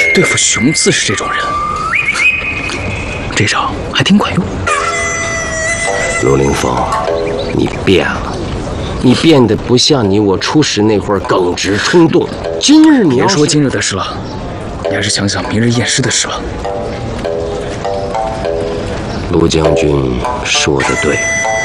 对付熊刺史这种人，这招还挺管用。 陆凌风，你变了，你变得不像你我初识那会儿耿直冲动。今日你要别说今日的事了，你还是想想明日验尸的事吧。 陆将军说得对，